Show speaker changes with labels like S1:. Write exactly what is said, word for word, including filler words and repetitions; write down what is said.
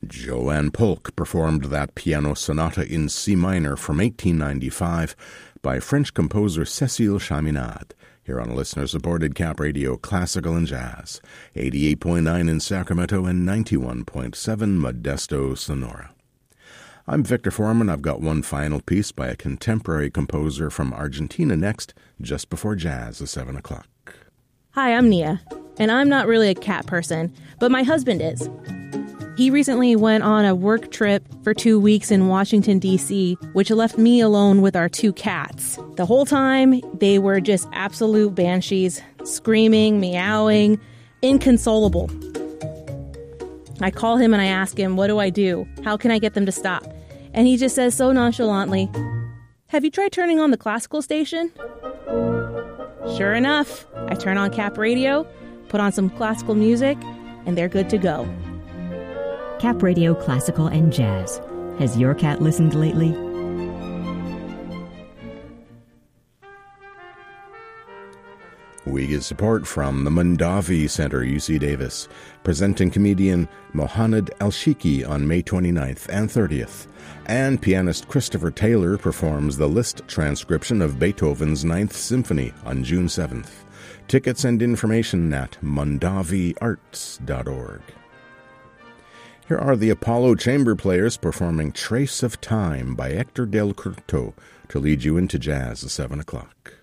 S1: Joanne Polk performed that piano sonata in C minor from eighteen ninety-five by French composer Cécile Chaminade, here on listener-supported Cap Radio Classical and Jazz, eighty-eight point nine in Sacramento and ninety-one point seven Modesto, Sonora. I'm Victor Foreman. I've got one final piece by a contemporary composer from Argentina next, just before jazz at seven o'clock.
S2: Hi, I'm Nia, and I'm not really a cat person, but my husband is. He recently went on a work trip for two weeks in Washington, D C, which left me alone with our two cats. The whole time, they were just absolute banshees, screaming, meowing, inconsolable. I call him and I ask him, what do I do? How can I get them to stop? And he just says so nonchalantly, have you tried turning on the classical station? Sure enough, I turn on Cap Radio, put on some classical music, and they're good to go.
S3: Cap Radio Classical and Jazz. Has your cat listened lately?
S1: We get support from the Mondavi Center, U C Davis, presenting comedian Mohanad Elshiki on May twenty-ninth and thirtieth, and pianist Christopher Taylor performs the Liszt transcription of Beethoven's Ninth Symphony on June seventh. Tickets and information at mondavi arts dot org. Here are the Apollo Chamber Players performing Trace of Time by Hector Del Curto to lead you into jazz at seven o'clock.